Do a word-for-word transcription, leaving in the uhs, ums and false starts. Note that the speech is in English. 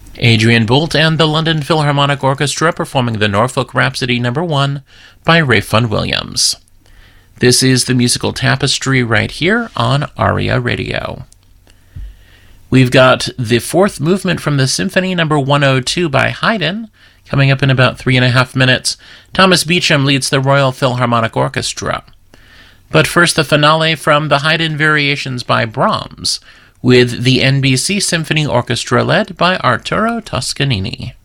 Adrian Boult and the London Philharmonic Orchestra performing the Norfolk Rhapsody number one by Ralph Vaughan Williams. This is the musical tapestry right here on ARIA Radio. We've got the fourth movement from the Symphony number one oh two by Haydn, coming up in about three and a half minutes. Thomas Beecham leads the Royal Philharmonic Orchestra. But first, the finale from the Haydn Variations by Brahms, with the N B C Symphony Orchestra led by Arturo Toscanini.